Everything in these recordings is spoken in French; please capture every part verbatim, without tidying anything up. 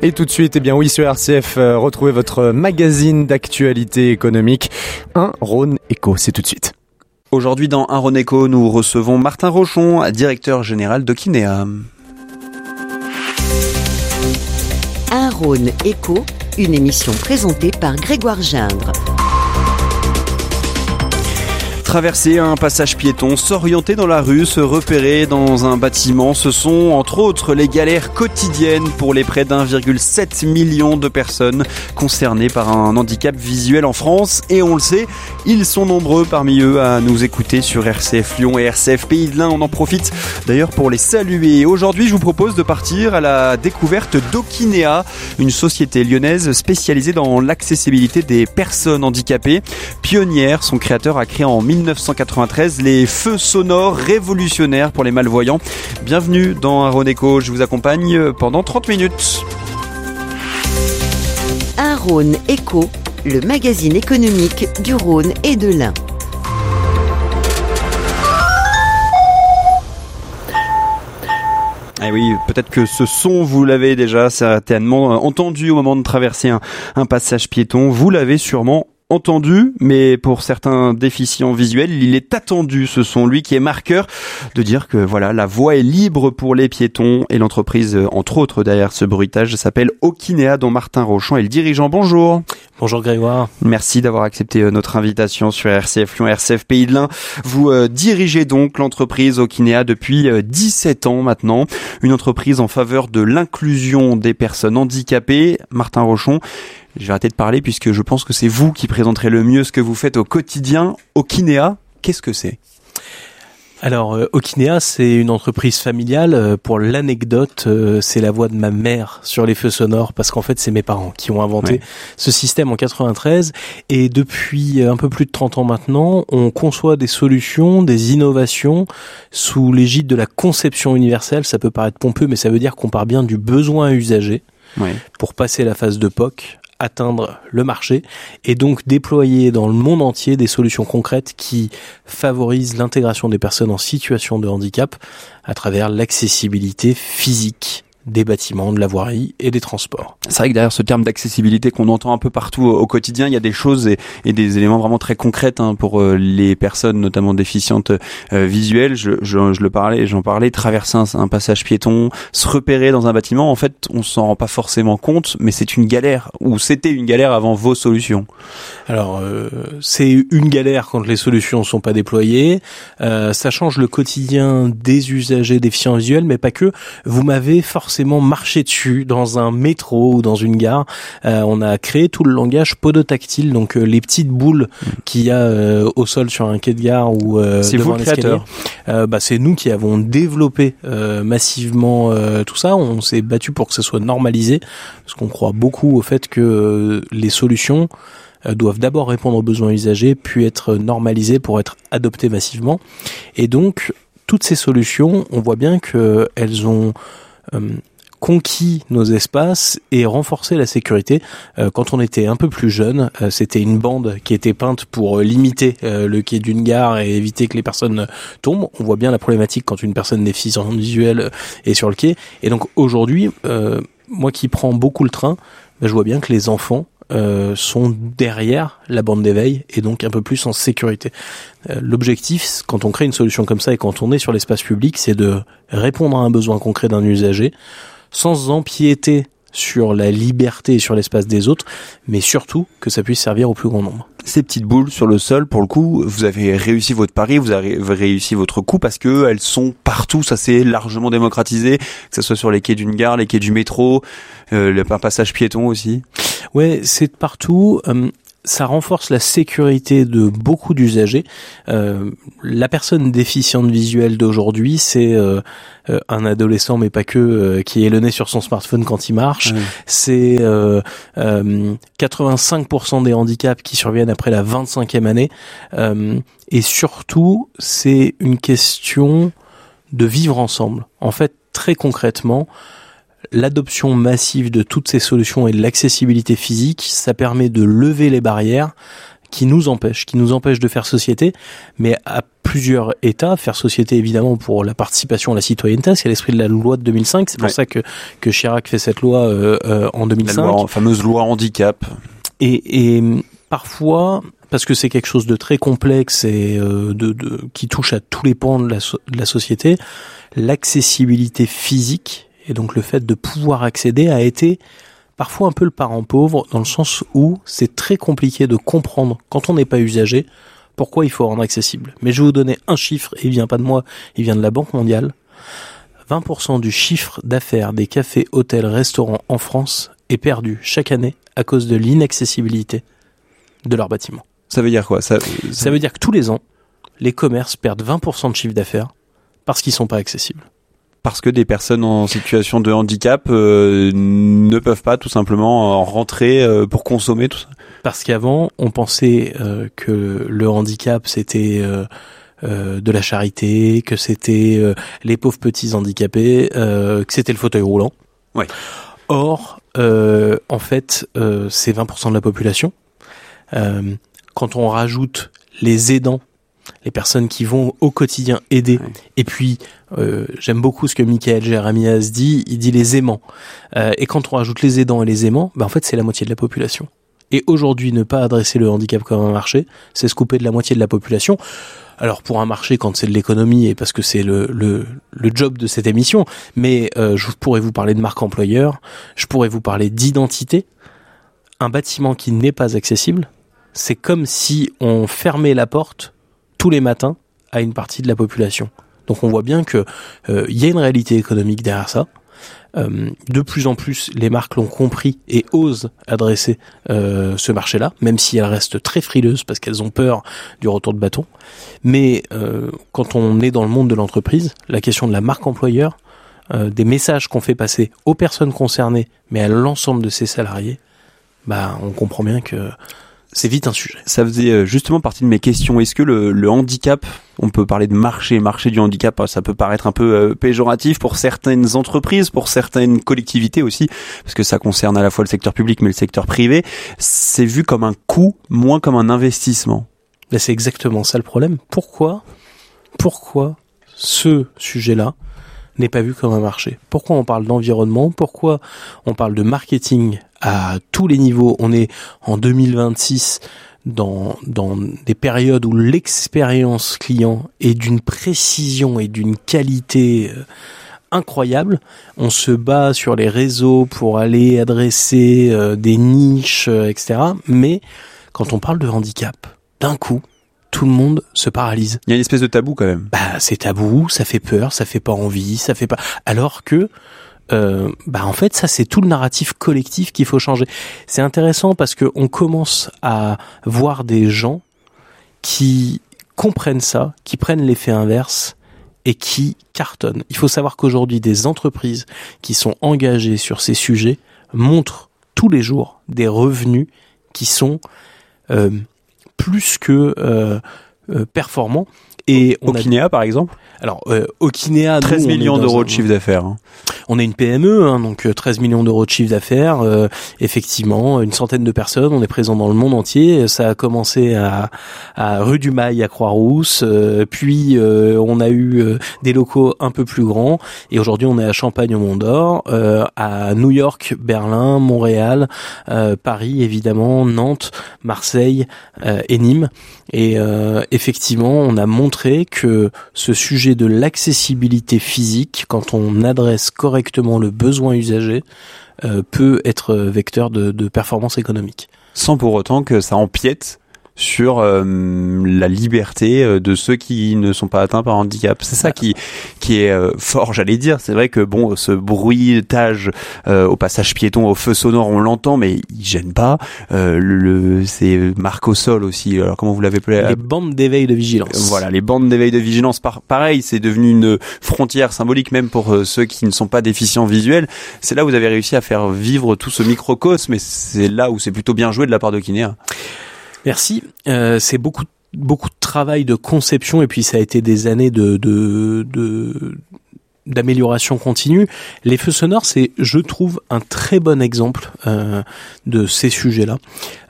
Et tout de suite, eh bien oui, sur R C F, euh, retrouvez votre magazine d'actualité économique, Un Rhône Éco. C'est tout de suite. Aujourd'hui, dans Un Rhône Éco, nous recevons Martin Rochon, directeur général d'Okinéa. Un Rhône Éco, une émission présentée par Grégoire Gindre. Traverser un passage piéton, s'orienter dans la rue, se repérer dans un bâtiment, ce sont entre autres les galères quotidiennes pour les près d'un virgule sept million de personnes concernées par un handicap visuel en France. Et on le sait, ils sont nombreux parmi eux à nous écouter sur R C F Lyon et R C F Pays de l'Ain. On en profite d'ailleurs pour les saluer. Aujourd'hui, je vous propose de partir à la découverte d'Okinéa, une société lyonnaise spécialisée dans l'accessibilité des personnes handicapées. Pionnière, son créateur a créé en mille neuf cent quatre-vingt-treize les feux sonores révolutionnaires pour les malvoyants. Bienvenue dans Un Rhône Éco, je vous accompagne pendant trente minutes. Un Rhône Éco, le magazine économique du Rhône et de l'Ain. Eh oui, peut-être que ce son, vous l'avez déjà certainement entendu au moment de traverser un, un passage piéton. Vous l'avez sûrement entendu, mais pour certains déficients visuels, il est attendu ce son, lui qui est marqueur de dire que voilà, la voie est libre pour les piétons, et l'entreprise, entre autres, derrière ce bruitage s'appelle Okinéa, dont Martin Rochon est le dirigeant. Bonjour. Bonjour Grégoire. Merci d'avoir accepté notre invitation sur R C F Lyon, R C F Pays de l'Ain. Vous euh, dirigez donc l'entreprise Okinéa depuis euh, dix-sept ans maintenant, une entreprise en faveur de l'inclusion des personnes handicapées. Martin Rochon, je vais arrêter de parler puisque je pense que c'est vous qui présenterez le mieux ce que vous faites au quotidien. Okinéa, qu'est-ce que c'est ? Alors, euh, Okinéa, c'est une entreprise familiale. Euh, pour l'anecdote, euh, c'est la voix de ma mère sur les feux sonores, parce qu'en fait, c'est mes parents qui ont inventé ouais. ce système en quatre-vingt-treize. Et depuis un peu plus de trente ans maintenant, on conçoit des solutions, des innovations sous l'égide de la conception universelle. Ça peut paraître pompeux, mais ça veut dire qu'on part bien du besoin usager ouais. pour passer la phase de P O C, atteindre le marché et donc déployer dans le monde entier des solutions concrètes qui favorisent l'intégration des personnes en situation de handicap à travers l'accessibilité physique des bâtiments, de la voirie et des transports. C'est vrai que derrière ce terme d'accessibilité qu'on entend un peu partout au quotidien, il y a des choses et, et des éléments vraiment très concrets hein, pour euh, les personnes notamment déficientes euh, visuelles. Je, je, je le parlais, j'en parlais, traverser un, un passage piéton, se repérer dans un bâtiment. En fait, on s'en rend pas forcément compte, mais c'est une galère ou c'était une galère avant vos solutions. Alors, euh, c'est une galère quand les solutions sont pas déployées. Euh, ça change le quotidien des usagers déficients visuels, mais pas que. Vous m'avez forcément marché dessus dans un métro ou dans une gare. Euh, on a créé tout le langage podotactile, donc euh, les petites boules mmh. qu'il y a euh, au sol sur un quai de gare ou euh, c'est devant vous le créateur. Euh, bah, c'est nous qui avons développé euh, massivement euh, tout ça. On s'est battu pour que ça soit normalisé, parce qu'on croit beaucoup au fait que euh, les solutions doivent d'abord répondre aux besoins usagers, puis être normalisées pour être adoptées massivement. Et donc, toutes ces solutions, on voit bien qu'elles ont euh, conquis nos espaces et renforcé la sécurité. Euh, quand on était un peu plus jeune, euh, c'était une bande qui était peinte pour euh, limiter euh, le quai d'une gare et éviter que les personnes tombent. On voit bien la problématique quand une personne déficiente visuelle est sur le quai. Et donc aujourd'hui, euh, moi qui prends beaucoup le train, ben, je vois bien que les enfants Euh, sont derrière la bande d'éveil et donc un peu plus en sécurité. Euh, l'objectif, quand on crée une solution comme ça et quand on est sur l'espace public, c'est de répondre à un besoin concret d'un usager sans empiéter sur la liberté et sur l'espace des autres, mais surtout que ça puisse servir au plus grand nombre. Ces petites boules sur le sol, pour le coup, vous avez réussi votre pari, vous avez réussi votre coup parce que elles sont partout, ça s'est largement démocratisé, que ce soit sur les quais d'une gare, les quais du métro, euh, le passage piéton aussi. Ouais, c'est de partout. Euh, ça renforce la sécurité de beaucoup d'usagers. Euh, la personne déficiente visuelle d'aujourd'hui, c'est euh, euh, un adolescent, mais pas que, euh, qui est le nez sur son smartphone quand il marche. Oui. C'est euh, euh, quatre-vingt-cinq pour cent des handicaps qui surviennent après la vingt-cinquième année. Euh, et surtout, c'est une question de vivre ensemble. En fait, très concrètement, l'adoption massive de toutes ces solutions et de l'accessibilité physique, ça permet de lever les barrières qui nous empêche, qui nous empêche de faire société, mais à plusieurs états. Faire société, évidemment, pour la participation à la citoyenneté, c'est l'esprit de la loi de deux mille cinq. C'est pour ouais. ça que, que Chirac fait cette loi euh, euh, en deux mille cinq. La loi, fameuse loi handicap. Et, et parfois, parce que c'est quelque chose de très complexe et euh, de, de, qui touche à tous les pans de la, so- de la société, l'accessibilité physique, et donc le fait de pouvoir accéder, a été parfois un peu le parent pauvre, dans le sens où c'est très compliqué de comprendre, quand on n'est pas usager, pourquoi il faut rendre accessible. Mais je vais vous donner un chiffre, et il vient pas de moi, il vient de la Banque mondiale. vingt pour cent du chiffre d'affaires des cafés, hôtels, restaurants en France est perdu chaque année à cause de l'inaccessibilité de leurs bâtiments. Ça veut dire quoi ? ça, ça... ça veut dire que tous les ans, les commerces perdent vingt pour cent de chiffre d'affaires parce qu'ils sont pas accessibles. Parce que des personnes en situation de handicap euh, ne peuvent pas tout simplement rentrer euh, pour consommer tout ça. Parce qu'avant, on pensait euh, que le handicap, c'était euh, euh, de la charité, que c'était euh, les pauvres petits handicapés, euh, que c'était le fauteuil roulant. Ouais. Or, euh, en fait, euh, c'est vingt pour cent de la population. Euh, quand on rajoute les aidants, les personnes qui vont au quotidien aider, ouais. et puis euh, j'aime beaucoup ce que Michael Jeremias dit, il dit les aimants. Euh, et quand on rajoute les aidants et les aimants, bah en fait c'est la moitié de la population. Et aujourd'hui, ne pas adresser le handicap comme un marché, c'est se couper de la moitié de la population. Alors pour un marché, quand c'est de l'économie, et parce que c'est le le, le job de cette émission, mais euh, je pourrais vous parler de marque employeur, je pourrais vous parler d'identité. Un bâtiment qui n'est pas accessible, c'est comme si on fermait la porte tous les matins à une partie de la population. Donc on voit bien que euh, y a une réalité économique derrière ça. Euh, de plus en plus, les marques l'ont compris et osent adresser euh, ce marché-là, même si elles restent très frileuses parce qu'elles ont peur du retour de bâton. Mais euh, quand on est dans le monde de l'entreprise, la question de la marque employeur, euh, des messages qu'on fait passer aux personnes concernées, mais à l'ensemble de ses salariés, bah on comprend bien que c'est vite un sujet. Ça faisait justement partie de mes questions. Est-ce que le, le handicap, on peut parler de marché, marché du handicap, ça peut paraître un peu euh, péjoratif pour certaines entreprises, pour certaines collectivités aussi, parce que ça concerne à la fois le secteur public mais le secteur privé. C'est vu comme un coût, moins comme un investissement. Là, c'est exactement ça le problème. Pourquoi, pourquoi ce sujet-là n'est pas vu comme un marché ? Pourquoi on parle d'environnement ? Pourquoi on parle de marketing à tous les niveaux ? On est en deux mille vingt-six dans, dans des périodes où l'expérience client est d'une précision et d'une qualité incroyable. On se bat sur les réseaux pour aller adresser euh, des niches, euh, et cetera. Mais quand on parle de handicap, d'un coup, tout le monde se paralyse. Il y a une espèce de tabou quand même. Bah, c'est tabou, ça fait peur, ça fait pas envie, ça fait pas... Alors que, euh, bah, en fait, ça, c'est tout le narratif collectif qu'il faut changer. C'est intéressant parce que on commence à voir des gens qui comprennent ça, qui prennent l'effet inverse et qui cartonnent. Il faut savoir qu'aujourd'hui, des entreprises qui sont engagées sur ces sujets montrent tous les jours des revenus qui sont... Euh, plus que euh, euh, performant. Et on Okinea, a... par exemple. Alors, euh, Okinea, treize millions d'euros un... de chiffre d'affaires. Hein. On est une P M E, hein, donc treize millions d'euros de chiffre d'affaires. Euh, effectivement, une centaine de personnes. On est présent dans le monde entier. Ça a commencé à, à Rue du Mail, à Croix-Rousse. Euh, puis, euh, on a eu euh, des locaux un peu plus grands. Et aujourd'hui, on est à Champagne au Mont d'Or, euh, à New York, Berlin, Montréal, euh, Paris, évidemment, Nantes, Marseille euh, et Nîmes. Et euh, effectivement, on a montré que ce sujet de l'accessibilité physique, quand on adresse correctement le besoin usager, euh, peut être vecteur de, de performance économique. Sans pour autant que ça empiète sur euh, la liberté de ceux qui ne sont pas atteints par handicap. C'est ça qui qui est euh, fort, j'allais dire. C'est vrai que bon, ce bruitage euh, au passage piéton, au feu sonore, on l'entend, mais il gêne pas. Euh, le, c'est marque au sol aussi. Alors comment vous l'avez appelé ? Les bandes d'éveil de vigilance. Voilà, les bandes d'éveil de vigilance. Par, pareil, c'est devenu une frontière symbolique même pour euh, ceux qui ne sont pas déficients visuels. C'est là où vous avez réussi à faire vivre tout ce microcosme, et c'est là où c'est plutôt bien joué de la part d'Okinea. Merci. Euh, c'est beaucoup, beaucoup de travail de conception et puis ça a été des années de, de, de, d'amélioration continue. Les feux sonores, c'est, je trouve, un très bon exemple euh, de ces sujets-là.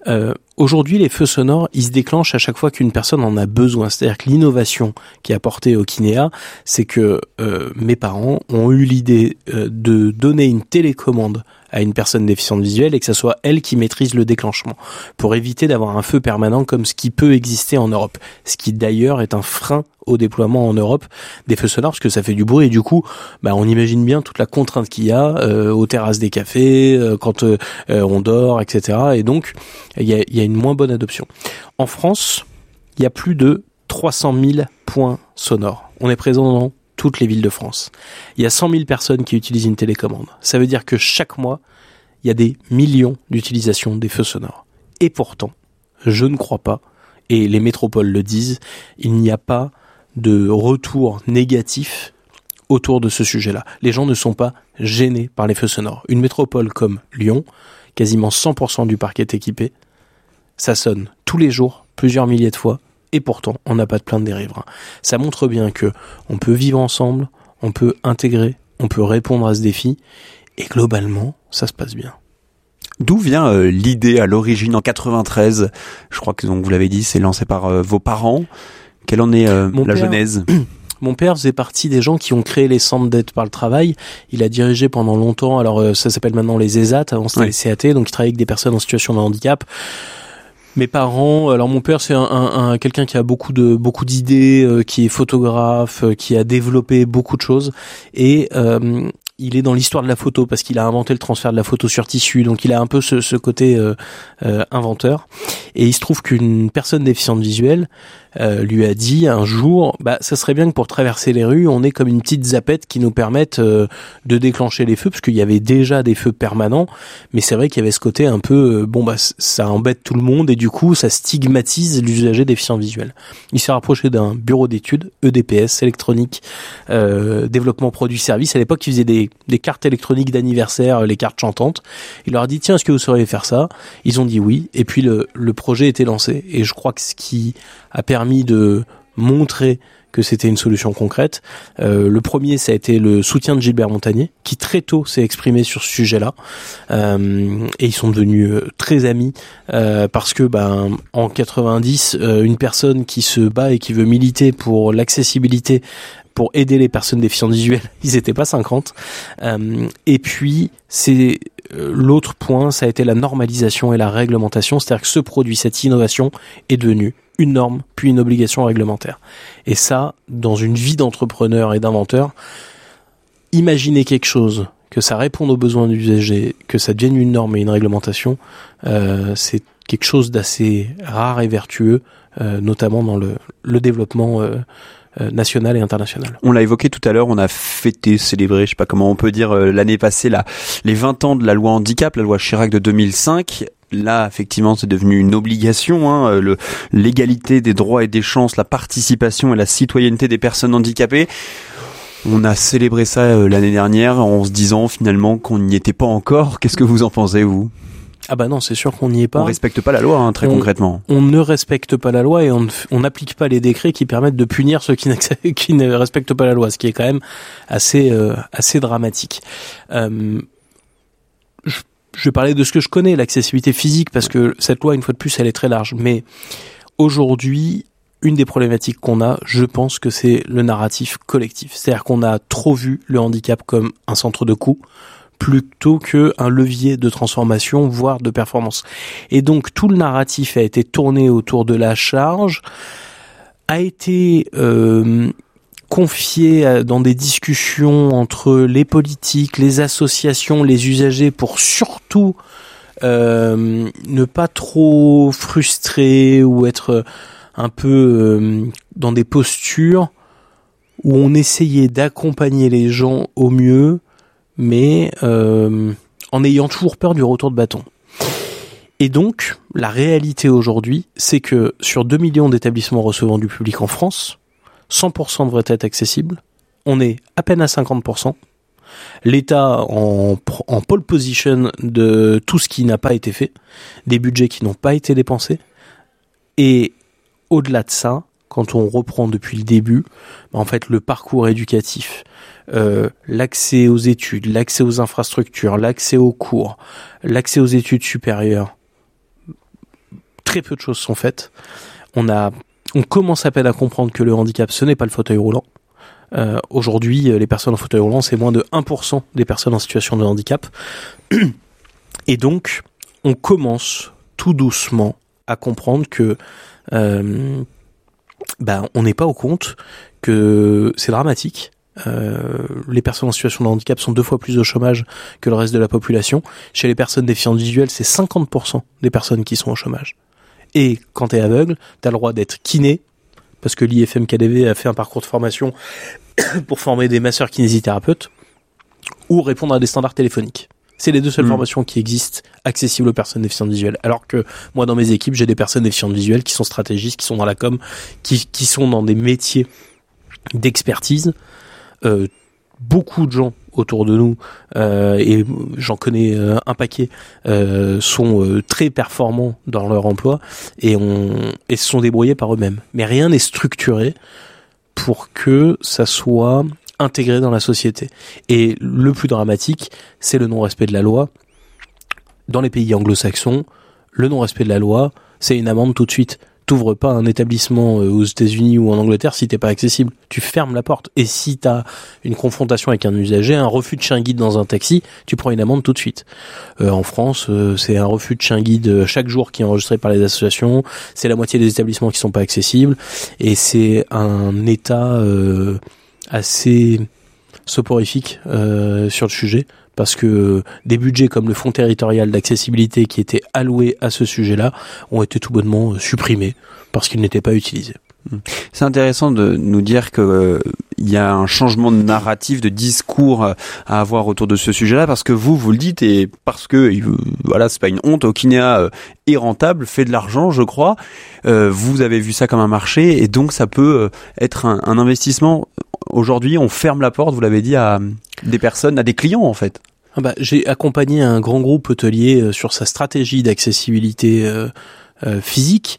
Euh, aujourd'hui, les feux sonores, ils se déclenchent à chaque fois qu'une personne en a besoin. C'est-à-dire que l'innovation qui est apportée au Kinéa, c'est que euh, mes parents ont eu l'idée euh, de donner une télécommande à une personne déficiente visuelle et que ce soit elle qui maîtrise le déclenchement pour éviter d'avoir un feu permanent comme ce qui peut exister en Europe. Ce qui d'ailleurs est un frein au déploiement en Europe des feux sonores parce que ça fait du bruit et du coup bah, on imagine bien toute la contrainte qu'il y a euh, aux terrasses des cafés, euh, quand euh, on dort, et cetera. Et donc il y a, y a une moins bonne adoption. En France, il y a plus de trois cent mille points sonores. On est présent dans toutes les villes de France. Il y a cent mille personnes qui utilisent une télécommande. Ça veut dire que chaque mois, il y a des millions d'utilisations des feux sonores. Et pourtant, je ne crois pas, et les métropoles le disent, il n'y a pas de retour négatif autour de ce sujet-là. Les gens ne sont pas gênés par les feux sonores. Une métropole comme Lyon, quasiment cent pour cent du parc est équipé, ça sonne tous les jours, plusieurs milliers de fois, et pourtant, on n'a pas de plainte des riverains. Ça montre bien que on peut vivre ensemble, on peut intégrer, on peut répondre à ce défi, et globalement, ça se passe bien. D'où vient euh, l'idée à l'origine en quatre-vingt-treize? Je crois que donc vous l'avez dit, c'est lancé par euh, vos parents. Quelle en est euh, la père, genèse? Mon père faisait partie des gens qui ont créé les centres d'aide par le travail. Il a dirigé pendant longtemps, alors euh, ça s'appelle maintenant les E S A T, avant c'était ouais. les C A T, donc il travaillait avec des personnes en situation de handicap. Mes parents, alors mon père c'est un, un, un quelqu'un qui a beaucoup de beaucoup d'idées, euh, qui est photographe, euh, qui a développé beaucoup de choses et euh, il est dans l'histoire de la photo parce qu'il a inventé le transfert de la photo sur tissu, donc il a un peu ce, ce côté euh, euh, inventeur. Et il se trouve qu'une personne déficiente visuelle euh, lui a dit un jour, bah ça serait bien que pour traverser les rues, on ait comme une petite zapette qui nous permette euh, de déclencher les feux, parce qu'il y avait déjà des feux permanents, mais c'est vrai qu'il y avait ce côté un peu, euh, bon bah ça embête tout le monde et du coup ça stigmatise l'usager déficient visuel. Il s'est rapproché d'un bureau d'études, E D P S, électronique, euh, développement produits services. À l'époque, il faisait des des cartes électroniques d'anniversaire, les cartes chantantes. Il leur a dit, tiens, est-ce que vous sauriez faire ça? Ils ont dit oui. Et puis le, le projet était lancé. Et je crois que ce qui a permis de montrer que c'était une solution concrète, euh, le premier, ça a été le soutien de Gilbert Montagnier, qui très tôt s'est exprimé sur ce sujet-là. Euh, et ils sont devenus euh, très amis, euh, parce que ben en quatre-vingt-dix, euh, une personne qui se bat et qui veut militer pour l'accessibilité, pour aider les personnes déficientes visuelles, ils étaient pas cinquante. Euh, et puis, c'est euh, l'autre point, ça a été la normalisation et la réglementation, c'est-à-dire que ce produit, cette innovation, est devenu une norme, puis une obligation réglementaire. Et ça, dans une vie d'entrepreneur et d'inventeur, imaginer quelque chose, que ça réponde aux besoins de l'usager, que ça devienne une norme et une réglementation, euh, c'est quelque chose d'assez rare et vertueux, euh, notamment dans le, le développement euh, national et international. On l'a évoqué tout à l'heure, on a fêté, célébré, je sais pas comment on peut dire, euh, l'année passée, là, les vingt ans de la loi handicap, la loi Chirac de deux mille cinq. Là, effectivement, c'est devenu une obligation, hein, le, l'égalité des droits et des chances, la participation et la citoyenneté des personnes handicapées. On a célébré ça euh, l'année dernière en se disant finalement qu'on n'y était pas encore. Qu'est-ce que vous en pensez, vous ? Ah bah non, c'est sûr qu'on n'y est pas. On respecte pas la loi, hein, très on, concrètement. On ne respecte pas la loi et on n'applique pas les décrets qui permettent de punir ceux qui, qui ne respectent pas la loi, ce qui est quand même assez euh, assez dramatique. Euh, je, je vais parler de ce que je connais, l'accessibilité physique, parce que cette loi, une fois de plus, elle est très large. Mais aujourd'hui, une des problématiques qu'on a, je pense que c'est le narratif collectif. C'est-à-dire qu'on a trop vu le handicap comme un centre de coût, plutôt qu'un levier de transformation, voire de performance. Et donc, tout le narratif a été tourné autour de la charge, a été euh, confié dans des discussions entre les politiques, les associations, les usagers, pour surtout euh, ne pas trop frustrer ou être un peu euh, dans des postures où on essayait d'accompagner les gens au mieux, mais euh, en ayant toujours peur du retour de bâton. Et donc, la réalité aujourd'hui, c'est que sur deux millions d'établissements recevant du public en France, cent pour cent devraient être accessibles. On est à peine à cinquante pour cent. L'État en, en pole position de tout ce qui n'a pas été fait, des budgets qui n'ont pas été dépensés. Et au-delà de ça, quand on reprend depuis le début, en fait, le parcours éducatif, euh, l'accès aux études, l'accès aux infrastructures, l'accès aux cours, l'accès aux études supérieures, très peu de choses sont faites. On a, on commence à peine à comprendre que le handicap, ce n'est pas le fauteuil roulant. Euh, aujourd'hui, les personnes en fauteuil roulant, c'est moins de un pour cent des personnes en situation de handicap. Et donc, on commence tout doucement à comprendre que euh, ben, on n'est pas au compte, que c'est dramatique. Euh, les personnes en situation de handicap sont deux fois plus au chômage que le reste de la population. Chez les personnes déficientes visuelles, c'est cinquante pour cent des personnes qui sont au chômage. Et quand t'es aveugle, t'as le droit d'être kiné, parce que l'I F M K D V a fait un parcours de formation pour former des masseurs kinésithérapeutes, ou répondre à des standards téléphoniques. C'est les deux seules mmh. formations qui existent accessibles aux personnes déficientes visuelles. Alors que moi, dans mes équipes, j'ai des personnes déficientes visuelles qui sont stratégistes, qui sont dans la com, qui, qui sont dans des métiers d'expertise. Euh, beaucoup de gens autour de nous, euh, et j'en connais euh, un paquet, euh, sont euh, très performants dans leur emploi et, on, et se sont débrouillés par eux-mêmes. Mais rien n'est structuré pour que ça soit intégré dans la société. Et le plus dramatique, c'est le non-respect de la loi. Dans les pays anglo-saxons, le non-respect de la loi, c'est une amende tout de suite. T'ouvres pas un établissement aux États-Unis ou en Angleterre si t'es pas accessible. Tu fermes la porte. Et si t'as une confrontation avec un usager, un refus de chien guide dans un taxi, tu prends une amende tout de suite. Euh, en France, euh, c'est un refus de chien guide chaque jour qui est enregistré par les associations. C'est la moitié des établissements qui sont pas accessibles. Et c'est un état euh, assez soporifique euh, sur le sujet. Parce que des budgets comme le fonds territorial d'accessibilité qui étaient alloués à ce sujet-là ont été tout bonnement supprimés parce qu'ils n'étaient pas utilisés. C'est intéressant de nous dire que euh, il y a un changement de narratif, de discours à avoir autour de ce sujet-là, parce que vous, vous le dites, et parce que euh, voilà, c'est pas une honte, Okinéa euh, est rentable, fait de l'argent, je crois. Euh, vous avez vu ça comme un marché, et donc ça peut euh, être un, un investissement. Aujourd'hui, on ferme la porte, vous l'avez dit, à des personnes, à des clients en fait. Ah bah, j'ai accompagné un grand groupe hôtelier euh, sur sa stratégie d'accessibilité euh, euh, physique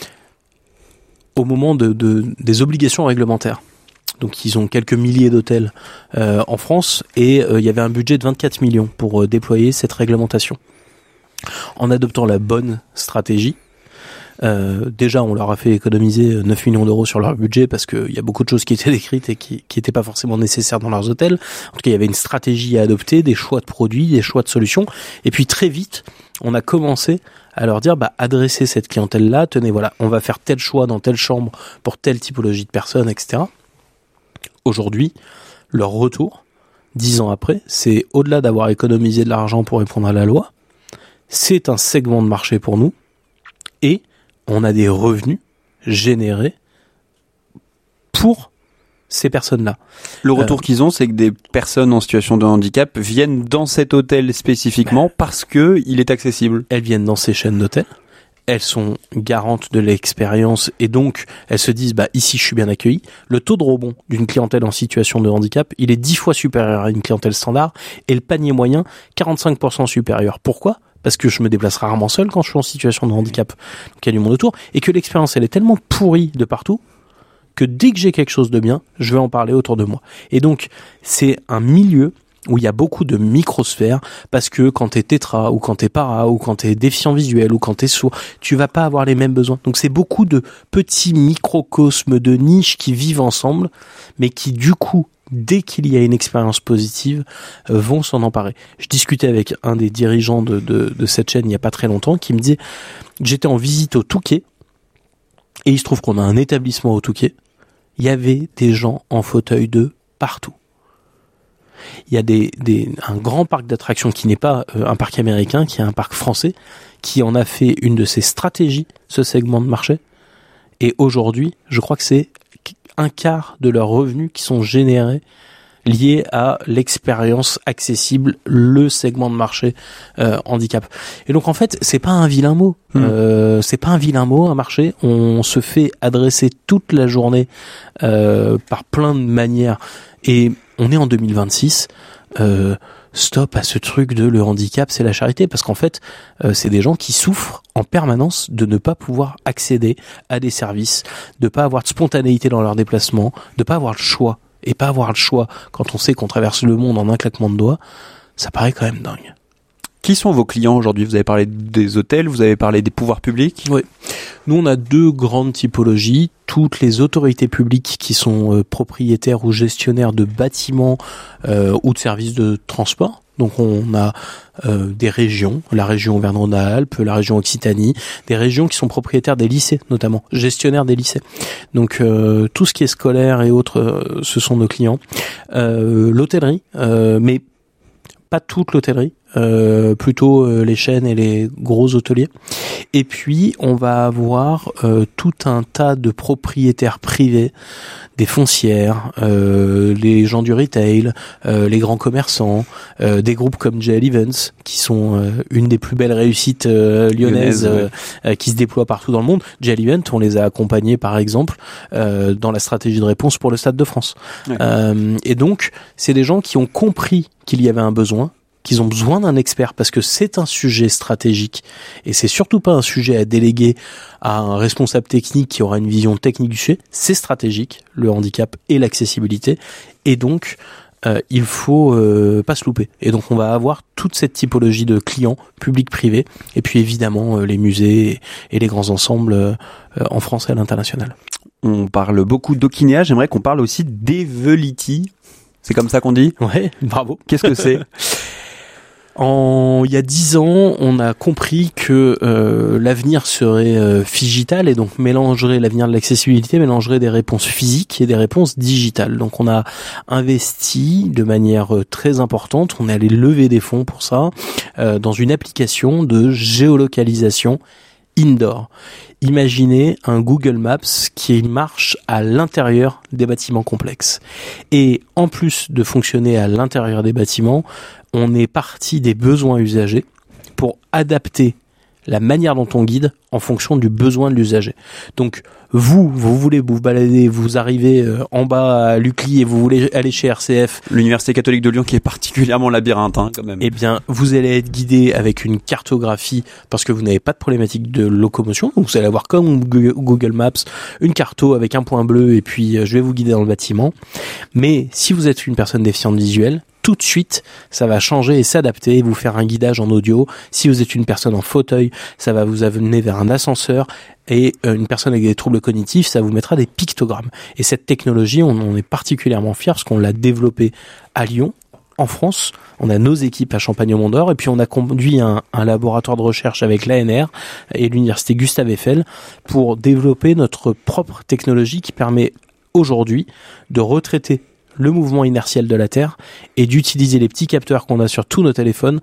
au moment de, de, des obligations réglementaires. Donc ils ont quelques milliers d'hôtels euh, en France et euh, il y avait un budget de vingt-quatre millions pour euh, déployer cette réglementation. En adoptant la bonne stratégie, Euh, déjà, on leur a fait économiser neuf millions d'euros sur leur budget parce qu'il y a beaucoup de choses qui étaient décrites et qui qui étaient pas forcément nécessaires dans leurs hôtels. En tout cas, il y avait une stratégie à adopter, des choix de produits, des choix de solutions. Et puis très vite, on a commencé à leur dire, bah, adressez cette clientèle-là. Tenez, voilà, on va faire tel choix dans telle chambre pour telle typologie de personnes, et cetera. Aujourd'hui, leur retour, dix ans après, c'est au-delà d'avoir économisé de l'argent pour répondre à la loi, c'est un segment de marché pour nous et on a des revenus générés pour ces personnes-là. Le retour euh, qu'ils ont, c'est que des personnes en situation de handicap viennent dans cet hôtel spécifiquement bah, parce que il est accessible. Elles viennent dans ces chaînes d'hôtels. Elles sont garantes de l'expérience et donc elles se disent bah ici je suis bien accueilli. Le taux de rebond d'une clientèle en situation de handicap, il est dix fois supérieur à une clientèle standard et le panier moyen quarante-cinq pour cent supérieur. Pourquoi ? Parce que je me déplace rarement seul quand je suis en situation de handicap. Donc il y a du monde autour et que l'expérience elle est tellement pourrie de partout que dès que j'ai quelque chose de bien, je vais en parler autour de moi. Et donc c'est un milieu où il y a beaucoup de microsphères parce que quand t'es tétra ou quand t'es para ou quand t'es déficient visuel ou quand t'es sourd, tu vas pas avoir les mêmes besoins. Donc c'est beaucoup de petits microcosmes de niches qui vivent ensemble mais qui du coup dès qu'il y a une expérience positive, euh, vont s'en emparer. Je discutais avec un des dirigeants de, de, de cette chaîne il y a pas très longtemps qui me disait j'étais en visite au Touquet et il se trouve qu'on a un établissement au Touquet. Il y avait des gens en fauteuil de partout. Il y a des, des, un grand parc d'attractions qui n'est pas euh, un parc américain, qui est un parc français, qui en a fait une de ses stratégies, ce segment de marché. Et aujourd'hui, je crois que c'est un quart de leurs revenus qui sont générés liés à l'expérience accessible, le segment de marché euh, handicap. Et donc en fait, c'est pas un vilain mot. Mmh. Euh, c'est pas un vilain mot, un marché. On se fait adresser toute la journée euh, par plein de manières. Et on est en deux mille vingt-six. Euh, stop à ce truc de le handicap, c'est la charité, parce qu'en fait, euh, c'est des gens qui souffrent en permanence de ne pas pouvoir accéder à des services, de pas avoir de spontanéité dans leurs déplacements, de pas avoir le choix. Et pas avoir le choix quand on sait qu'on traverse le monde en un claquement de doigts, ça paraît quand même dingue. Qui sont vos clients aujourd'hui ? Vous avez parlé des hôtels, vous avez parlé des pouvoirs publics ? Oui. Nous, on a deux grandes typologies. Toutes les autorités publiques qui sont euh, propriétaires ou gestionnaires de bâtiments euh, ou de services de transport. Donc on a euh, des régions, la région Auvergne-Rhône-Alpes, la région Occitanie, des régions qui sont propriétaires des lycées notamment, gestionnaires des lycées. Donc euh, tout ce qui est scolaire et autres, euh, ce sont nos clients. Euh, l'hôtellerie, euh, mais pas toute l'hôtellerie, euh, plutôt euh, les chaînes et les gros hôteliers. Et puis on va avoir euh, tout un tas de propriétaires privés, des foncières, euh, les gens du retail, euh, les grands commerçants, euh, des groupes comme J L Events qui sont euh, une des plus belles réussites euh, lyonnaises, Lyonnaise, ouais. euh, qui se déploient partout dans le monde. J L Events, on les a accompagnés par exemple euh, dans la stratégie de réponse pour le Stade de France. Ouais. Euh, et donc c'est des gens qui ont compris qu'il y avait un besoin, qu'ils ont besoin d'un expert parce que c'est un sujet stratégique et c'est surtout pas un sujet à déléguer à un responsable technique qui aura une vision technique du sujet, c'est stratégique, le handicap et l'accessibilité, et donc euh, il faut euh, pas se louper. Et donc on va avoir toute cette typologie de clients, public-privé, et puis évidemment euh, les musées et les grands ensembles euh, en France et à l'international. On parle beaucoup d'Okinéa, j'aimerais qu'on parle aussi d'Evelity. C'est comme ça qu'on dit ? Ouais, bravo. Qu'est-ce que c'est ? En, il y a dix ans, on a compris que euh, l'avenir serait euh, phygital et donc mélangerait l'avenir de l'accessibilité, mélangerait des réponses physiques et des réponses digitales. Donc on a investi de manière euh, très importante, on est allé lever des fonds pour ça, euh, dans une application de géolocalisation indoor. Imaginez un Google Maps qui marche à l'intérieur des bâtiments complexes. Et en plus de fonctionner à l'intérieur des bâtiments, on est parti des besoins usagers pour adapter la manière dont on guide en fonction du besoin de l'usager. Donc vous, vous voulez vous balader, vous arrivez en bas à Lucly et vous voulez aller chez R C F. L'Université catholique de Lyon qui est particulièrement labyrinthe, hein, quand même. Eh bien, vous allez être guidé avec une cartographie parce que vous n'avez pas de problématique de locomotion. Donc vous allez avoir comme Google Maps une carto avec un point bleu et puis je vais vous guider dans le bâtiment. Mais si vous êtes une personne déficiente visuelle, tout de suite, ça va changer et s'adapter et vous faire un guidage en audio. Si vous êtes une personne en fauteuil, ça va vous amener vers un ascenseur et une personne avec des troubles cognitifs, ça vous mettra des pictogrammes. Et cette technologie, on en est particulièrement fiers parce qu'on l'a développée à Lyon, en France. On a nos équipes à Champagne-au-Mont-d'Or et puis on a conduit un, un laboratoire de recherche avec l'A N R et l'Université Gustave Eiffel pour développer notre propre technologie qui permet aujourd'hui de retraiter le mouvement inertiel de la Terre et d'utiliser les petits capteurs qu'on a sur tous nos téléphones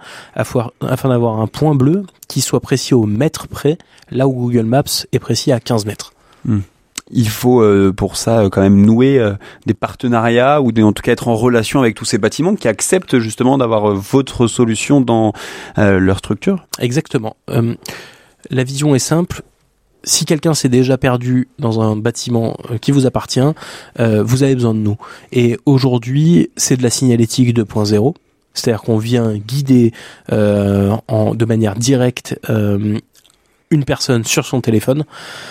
afin d'avoir un point bleu qui soit précis au mètre près, là où Google Maps est précis à quinze mètres. Mmh. Il faut euh, pour ça euh, quand même nouer euh, des partenariats ou de, en tout cas être en relation avec tous ces bâtiments qui acceptent justement d'avoir euh, votre solution dans euh, leur structure. Exactement. Euh, la vision est simple. Si quelqu'un s'est déjà perdu dans un bâtiment qui vous appartient, euh, vous avez besoin de nous. Et aujourd'hui, c'est de la signalétique deux point zéro. C'est-à-dire qu'on vient guider euh, en, de manière directe euh, une personne sur son téléphone.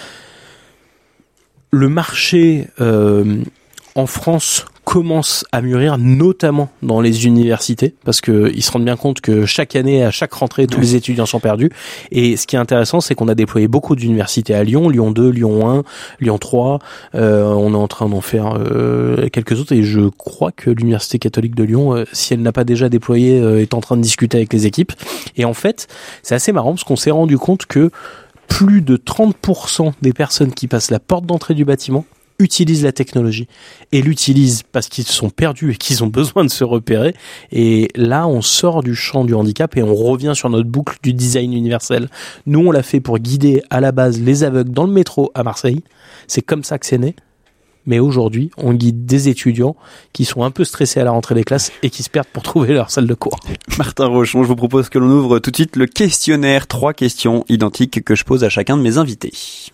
Le marché euh, en France commence à mûrir, notamment dans les universités, parce que ils se rendent bien compte que chaque année, à chaque rentrée, tous les étudiants sont perdus. Et ce qui est intéressant, c'est qu'on a déployé beaucoup d'universités à Lyon, Lyon deux, Lyon un, Lyon trois. Euh, on est en train d'en faire euh, quelques autres, et je crois que l'Université catholique de Lyon, euh, si elle n'a pas déjà déployé, euh, est en train de discuter avec les équipes. Et en fait, c'est assez marrant parce qu'on s'est rendu compte que plus de trente pour cent des personnes qui passent la porte d'entrée du bâtiment utilisent la technologie et l'utilisent parce qu'ils sont perdus et qu'ils ont besoin de se repérer. Et là, on sort du champ du handicap et on revient sur notre boucle du design universel. Nous, on l'a fait pour guider à la base les aveugles dans le métro à Marseille. C'est comme ça que c'est né. Mais aujourd'hui, on guide des étudiants qui sont un peu stressés à la rentrée des classes et qui se perdent pour trouver leur salle de cours. Martin Rochon, je vous propose que l'on ouvre tout de suite le questionnaire. Trois questions identiques que je pose à chacun de mes invités.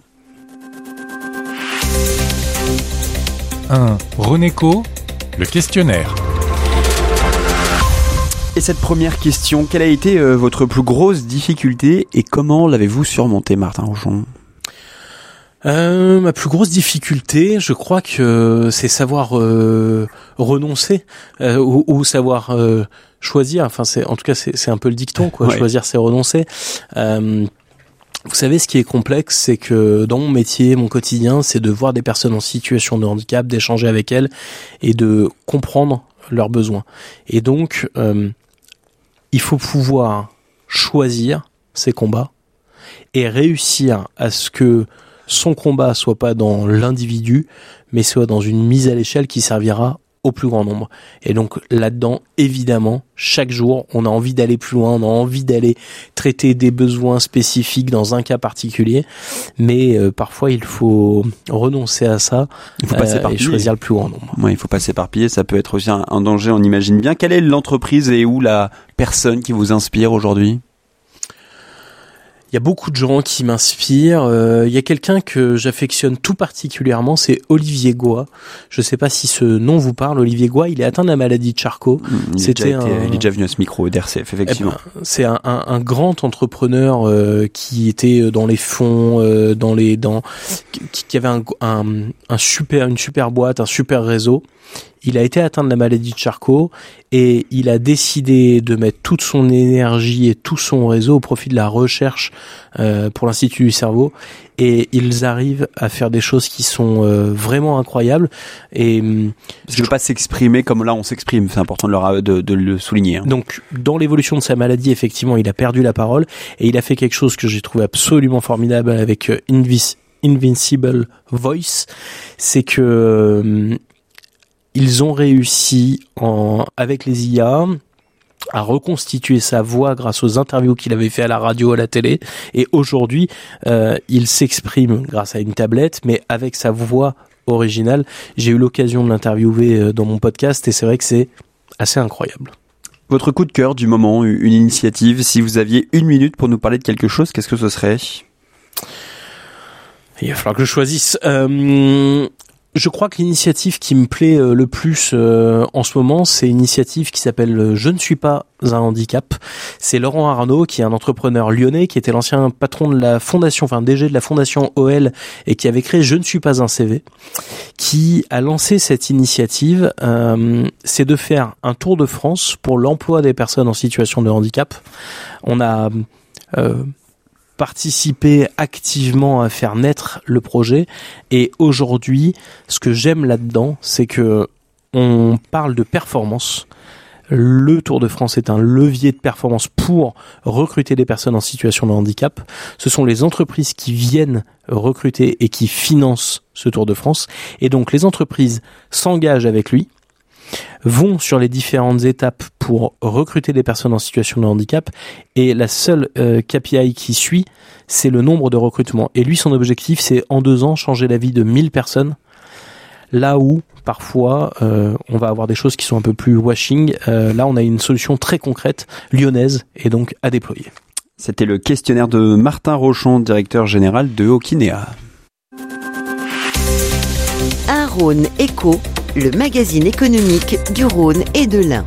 un. Roneco, le questionnaire. Et cette première question, quelle a été euh, votre plus grosse difficulté et comment l'avez-vous surmontée, Martin Rochon ? Euh, ma plus grosse difficulté, je crois que c'est savoir euh, renoncer euh, ou, ou savoir euh, choisir. Enfin, c'est en tout cas c'est, c'est un peu le dicton, quoi. Ouais. Choisir, c'est renoncer. Euh, Vous savez, ce qui est complexe, c'est que dans mon métier, mon quotidien, c'est de voir des personnes en situation de handicap, d'échanger avec elles et de comprendre leurs besoins. Et donc, euh, il faut pouvoir choisir ses combats et réussir à ce que son combat soit pas dans l'individu, mais soit dans une mise à l'échelle qui servira au plus grand nombre. Et donc là-dedans, évidemment, chaque jour, on a envie d'aller plus loin, on a envie d'aller traiter des besoins spécifiques dans un cas particulier, mais euh, parfois il faut renoncer à ça il faut passer euh, par et choisir le plus grand nombre. Ouais, il faut pas s'éparpiller, ça peut être aussi un, un danger, on imagine bien. Quelle est l'entreprise et où la personne qui vous inspire aujourd'hui ? Il y a beaucoup de gens qui m'inspirent. Euh, il y a quelqu'un que j'affectionne tout particulièrement, c'est Olivier Goy. Je ne sais pas si ce nom vous parle. Olivier Goy, il est atteint de la maladie de Charcot. Il, C'était déjà été, un... il est déjà venu à ce micro d'R C F, effectivement. Eh ben, c'est un, un, un grand entrepreneur euh, qui était dans les fonds, euh, dans les, dans, qui, qui avait un, un, un super, une super boîte, un super réseau. Il a été atteint de la maladie de Charcot et il a décidé de mettre toute son énergie et tout son réseau au profit de la recherche euh, pour l'Institut du cerveau. Et ils arrivent à faire des choses qui sont euh, vraiment incroyables. Et je ne veux pas s'exprimer comme là on s'exprime, c'est important de le, de, de le souligner. Hein. Donc, dans l'évolution de sa maladie, effectivement, il a perdu la parole et il a fait quelque chose que j'ai trouvé absolument formidable avec euh, Invis, Invincible Voice. C'est que euh, ils ont réussi en, avec les I A à reconstituer sa voix grâce aux interviews qu'il avait fait à la radio, à la télé. Et aujourd'hui, euh, il s'exprime grâce à une tablette, mais avec sa voix originale. J'ai eu l'occasion de l'interviewer dans mon podcast et c'est vrai que c'est assez incroyable. Votre coup de cœur du moment, une initiative, si vous aviez une minute pour nous parler de quelque chose, qu'est-ce que ce serait ? Il va falloir que je choisisse. Euh... Je crois que l'initiative qui me plaît le plus euh, en ce moment, c'est une initiative qui s'appelle « Je ne suis pas un handicap ». C'est Laurent Arnaud, qui est un entrepreneur lyonnais, qui était l'ancien patron de la fondation, enfin D G de la fondation O L, et qui avait créé « Je ne suis pas un C V », qui a lancé cette initiative. Euh, c'est de faire un tour de France pour l'emploi des personnes en situation de handicap. On a... Euh, participer activement à faire naître le projet et aujourd'hui ce que j'aime là-dedans c'est que on parle de performance. Le Tour de France est un levier de performance pour recruter des personnes en situation de handicap. Ce sont les entreprises qui viennent recruter et qui financent ce Tour de France et donc les entreprises s'engagent avec lui, vont sur les différentes étapes pour recruter des personnes en situation de handicap et la seule euh, K P I qui suit, c'est le nombre de recrutements. Et lui, son objectif, c'est en deux ans changer la vie de mille personnes. Là où, parfois, euh, on va avoir des choses qui sont un peu plus washing. Euh, là, on a une solution très concrète, lyonnaise, et donc à déployer. C'était le questionnaire de Martin Rochon, directeur général de Okinea. Un Rhône Éco, le magazine économique du Rhône et de l'Ain.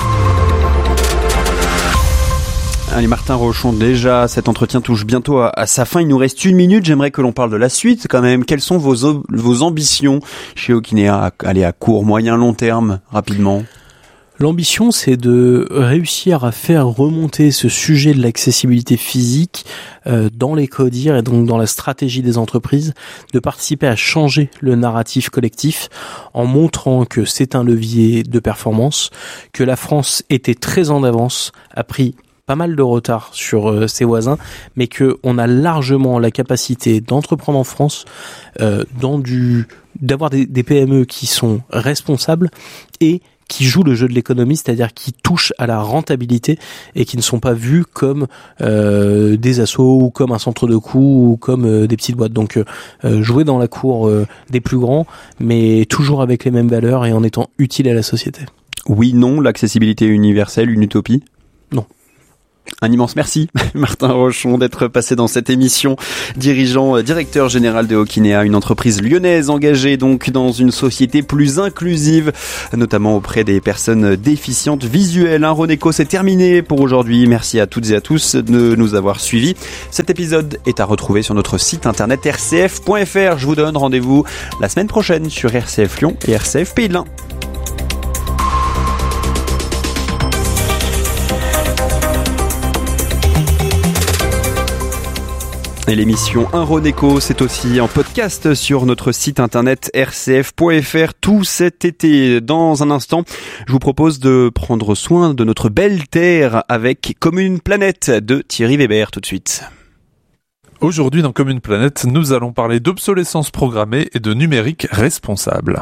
Allez Martin Rochon, déjà cet entretien touche bientôt à, à sa fin, il nous reste une minute, j'aimerais que l'on parle de la suite quand même. Quelles sont vos, vos ambitions chez Okinea, aller à court, moyen, long terme, rapidement ? L'ambition, c'est de réussir à faire remonter ce sujet de l'accessibilité physique euh, dans les CODIR et donc dans la stratégie des entreprises, de participer à changer le narratif collectif en montrant que c'est un levier de performance, que la France était très en avance, a pris pas mal de retard sur euh, ses voisins, mais que on a largement la capacité d'entreprendre en France, euh, dans du d'avoir des, des P M E qui sont responsables et qui jouent le jeu de l'économie, c'est-à-dire qui touchent à la rentabilité et qui ne sont pas vus comme euh, des assos ou comme un centre de coût ou comme euh, des petites boîtes. Donc euh, jouer dans la cour euh, des plus grands, mais toujours avec les mêmes valeurs et en étant utile à la société. Oui, non, l'accessibilité universelle, une utopie ? Non. Un immense merci, Martin Rochon, d'être passé dans cette émission. Dirigeant, directeur général de Okinea, une entreprise lyonnaise engagée donc dans une société plus inclusive, notamment auprès des personnes déficientes visuelles. Un Rhône Éco, c'est terminé pour aujourd'hui. Merci à toutes et à tous de nous avoir suivis. Cet épisode est à retrouver sur notre site internet r c f point f r. Je vous donne rendez-vous la semaine prochaine sur R C F Lyon et R C F Pays de l'Ain. Et l'émission Un Rhône Éco, c'est aussi en podcast sur notre site internet r c f point f r tout cet été. Dans un instant, je vous propose de prendre soin de notre belle terre avec Comme une planète de Thierry Weber tout de suite. Aujourd'hui dans Comme une planète, nous allons parler d'obsolescence programmée et de numérique responsable.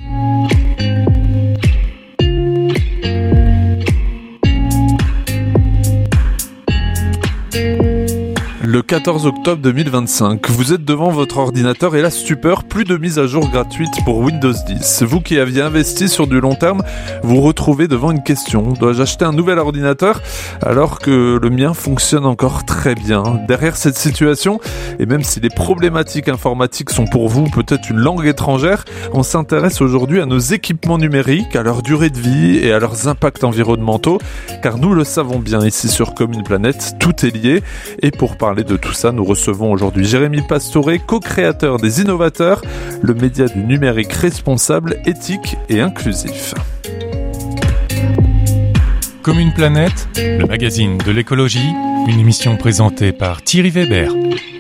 Le quatorze octobre deux mille vingt-cinq, vous êtes devant votre ordinateur et la stupeur, plus de mise à jour gratuite pour Windows dix. Vous qui aviez investi sur du long terme, vous retrouvez devant une question. Dois-je acheter un nouvel ordinateur alors que le mien fonctionne encore très bien? Derrière cette situation, et même si les problématiques informatiques sont pour vous peut-être une langue étrangère, on s'intéresse aujourd'hui à nos équipements numériques, à leur durée de vie et à leurs impacts environnementaux, car nous le savons bien ici sur Comme une planète, tout est lié. Et pour parler de tout ça, nous recevons aujourd'hui Jérémy Pastore, co-créateur des Innovateurs, le média du numérique responsable, éthique et inclusif. Comme une planète, le magazine de l'écologie, une émission présentée par Thierry Weber.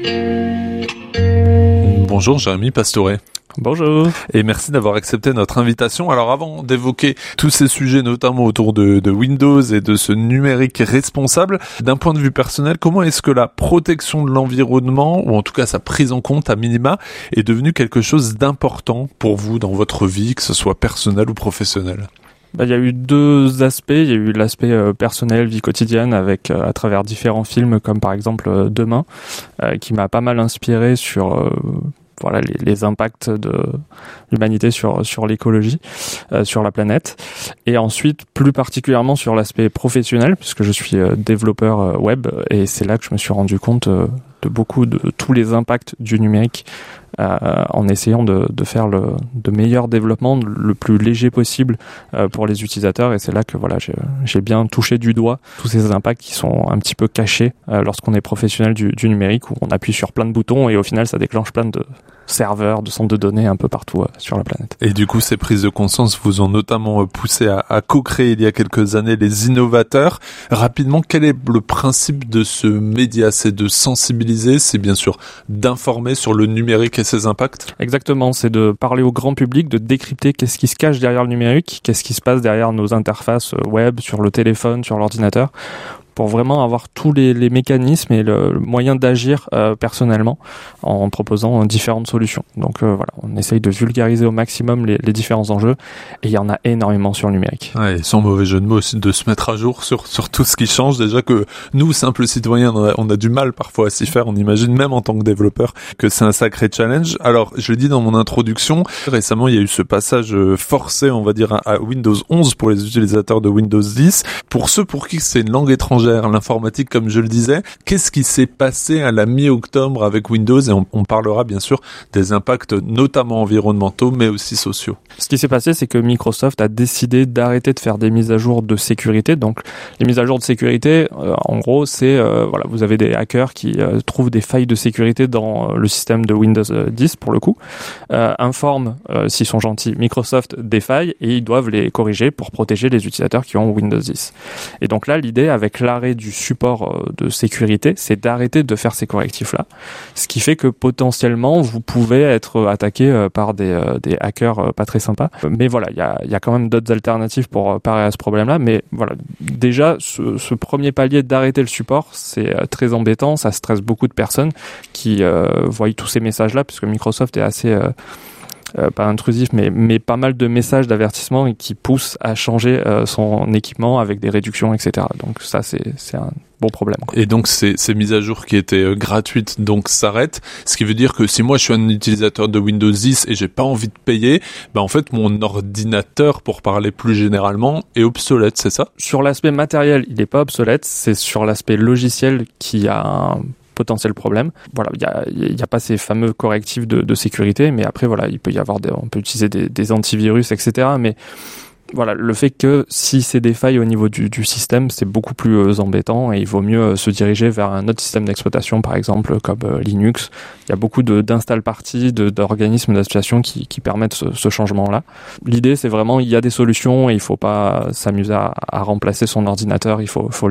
Bonjour Jérémy Pastore. Bonjour. Et merci d'avoir accepté notre invitation. Alors avant d'évoquer tous ces sujets, notamment autour de, de Windows et de ce numérique responsable, d'un point de vue personnel, comment est-ce que la protection de l'environnement, ou en tout cas sa prise en compte à minima, est devenue quelque chose d'important pour vous dans votre vie, que ce soit personnel ou professionnel? Bah, il y a eu deux aspects. Il y a eu l'aspect euh, personnel, vie quotidienne, avec euh, à travers différents films, comme par exemple euh, Demain, euh, qui m'a pas mal inspiré sur... Euh, voilà les, les impacts de l'humanité sur sur l'écologie, euh, sur la planète, et ensuite plus particulièrement sur l'aspect professionnel, puisque je suis euh, développeur euh, web, et c'est là que je me suis rendu compte euh, de beaucoup de tous les impacts du numérique, euh, en essayant de de faire le de meilleurs développements le plus léger possible euh, pour les utilisateurs, et c'est là que voilà j'ai j'ai bien touché du doigt tous ces impacts qui sont un petit peu cachés euh, lorsqu'on est professionnel du du numérique, où on appuie sur plein de boutons et au final ça déclenche plein de serveurs, de centres de données un peu partout euh, sur la planète. Et du coup, ces prises de conscience vous ont notamment euh, poussé à, à co-créer il y a quelques années les Innovateurs. Rapidement, quel est le principe de ce média? C'est de sensibiliser, c'est bien sûr d'informer sur le numérique et ses impacts? Exactement, c'est de parler au grand public, de décrypter qu'est-ce qui se cache derrière le numérique, qu'est-ce qui se passe derrière nos interfaces web, sur le téléphone, sur l'ordinateur, pour vraiment avoir tous les, les mécanismes et le, le moyen d'agir euh, personnellement en proposant différentes solutions. Donc euh, voilà, on essaye de vulgariser au maximum les, les différents enjeux, et il y en a énormément sur le numérique. Ouais, et sans mauvais jeu de mots aussi, de se mettre à jour sur, sur tout ce qui change. Déjà que nous, simples citoyens, on a, on a du mal parfois à s'y faire. On imagine même en tant que développeur que c'est un sacré challenge. Alors, je l'ai dit dans mon introduction, récemment il y a eu ce passage forcé, on va dire, à Windows onze pour les utilisateurs de Windows dix. Pour ceux pour qui c'est une langue étrangère, l'informatique, comme je le disais, qu'est-ce qui s'est passé à la mi-octobre avec Windows? Et on, on parlera bien sûr des impacts notamment environnementaux, mais aussi sociaux. Ce qui s'est passé, c'est que Microsoft a décidé d'arrêter de faire des mises à jour de sécurité. Donc, les mises à jour de sécurité, euh, en gros, c'est euh, voilà, vous avez des hackers qui euh, trouvent des failles de sécurité dans euh, le système de Windows dix pour le coup, euh, informent, euh, s'ils sont gentils, Microsoft des failles, et ils doivent les corriger pour protéger les utilisateurs qui ont Windows dix. Et donc là, l'idée avec l'arrêt du support de sécurité, c'est d'arrêter de faire ces correctifs-là. Ce qui fait que potentiellement, vous pouvez être attaqué par des, des hackers pas très sympas. Mais voilà, il y a, y a quand même d'autres alternatives pour parer à ce problème-là. Mais voilà, déjà, ce, ce premier palier d'arrêter le support, c'est très embêtant. Ça stresse beaucoup de personnes qui euh, voient tous ces messages-là, puisque Microsoft est assez... Euh, Euh, pas intrusif, mais, mais pas mal de messages d'avertissement et qui poussent à changer euh, son équipement avec des réductions, et cetera. Donc ça, c'est, c'est un bon problème, quoi. Et donc ces, ces mises à jour qui étaient euh, gratuites donc s'arrêtent, ce qui veut dire que si moi je suis un utilisateur de Windows dix et j'ai pas envie de payer, bah en fait mon ordinateur, pour parler plus généralement, est obsolète, c'est ça? Sur l'aspect matériel, il est pas obsolète, c'est sur l'aspect logiciel qui a un potentiel problème. Voilà, il y a, il y a pas ces fameux correctifs de, de sécurité, mais après voilà, il peut y avoir des, on peut utiliser des, des antivirus, et cetera. Mais voilà, le fait que si c'est des failles au niveau du, du système, c'est beaucoup plus euh, embêtant, et il vaut mieux euh, se diriger vers un autre système d'exploitation, par exemple comme euh, Linux. Il y a beaucoup de, d'install parties, de, d'organismes d'associations qui, qui permettent ce, ce changement-là. L'idée, c'est vraiment, il y a des solutions et il faut pas s'amuser à, à remplacer son ordinateur, il faut, faut lutter.